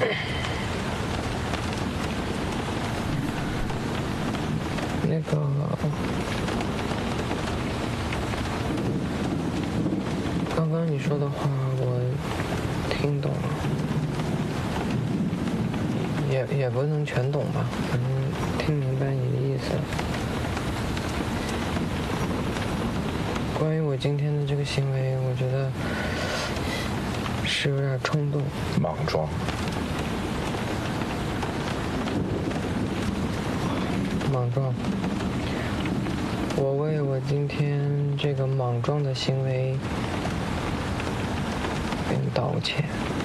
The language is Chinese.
那个，刚刚你说的话我听懂了，也不能全懂吧，反正听明白你的意思了。关于我今天的这个行为，我觉得是有点冲动、 莽撞。 莽撞。我为我今天这个莽撞的行为跟你道个歉。